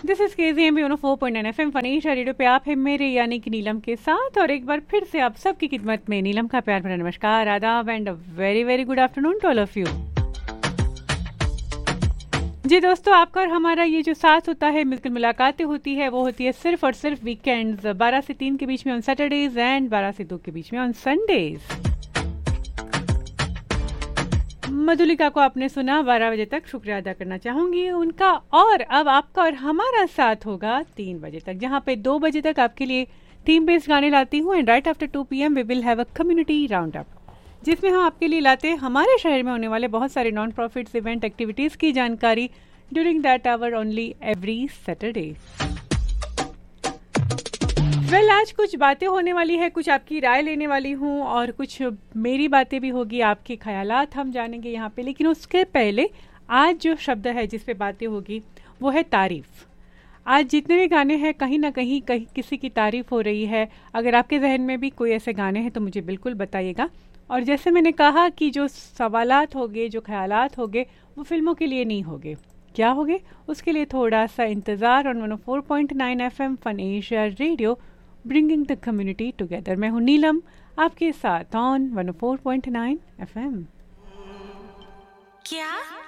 This is KZMB 104.9 FM फनीशा radio पे आप है मेरे यानी कि नीलम के साथ। और एक बार फिर से आप सबकी खिदमत में नीलम का प्यार भरा नमस्कार, आदाब and a very very good afternoon to all of you. जी दोस्तों, आपका और हमारा ये जो साथ होता है, मिलकर मुलाकातें होती है, वो होती है सिर्फ और सिर्फ वीकेंड्स 12 से 3 के बीच में ऑन सैटरडेज एंड 12 से 2 के बीच में ऑन संडेज। मधुलिका को आपने सुना 12 बजे तक, शुक्रिया अदा करना चाहूंगी उनका। और अब आपका और हमारा साथ होगा 3 बजे तक, जहां पे 2 बजे तक आपके लिए थीम बेस्ड गाने लाती हूँ। And right after 2 PM we will have a community round up, जिसमें हम आपके लिए लाते हैं हमारे शहर में होने वाले बहुत सारे नॉन प्रॉफिट्स इवेंट एक्टिविटीज की जानकारी during that our only every Saturday. Well, आज कुछ बातें होने वाली है, कुछ आपकी राय लेने वाली हूँ और कुछ मेरी बातें भी होगी, आपके ख्यालात हम जानेंगे यहाँ पे। लेकिन उसके पहले आज जो शब्द है जिस पे बातें होगी वो है तारीफ। आज जितने भी गाने हैं कहीं ना कहीं किसी की तारीफ हो रही है। अगर आपके जहन में भी कोई ऐसे गाने हैं तो मुझे बिल्कुल बताइएगा। और जैसे मैंने कहा कि जो सवालात होंगे, जो ख्यालात होंगे, वो फिल्मों के लिए नहीं होंगे। क्या होंगे उसके लिए थोड़ा सा इंतज़ार। On 104.9 FM fun Asia radio, bringing the community together. मैं हूँ नीलम आपके साथ ऑन 104.9 FM। क्या